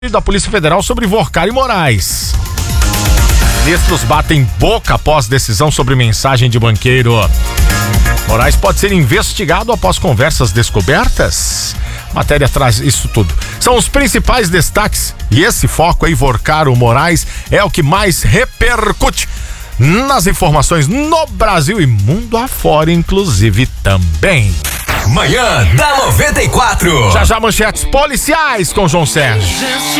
da Polícia Federal sobre Worcari e Moraes. Ministros batem boca após decisão sobre mensagem de banqueiro. Moraes pode ser investigado após conversas descobertas. Matéria traz isso tudo. São os principais destaques e esse foco aí, Worcari, Moraes, é o que mais repercute nas informações no Brasil e mundo afora, inclusive também. Manhã da 94. Já manchetes policiais com João Sérgio.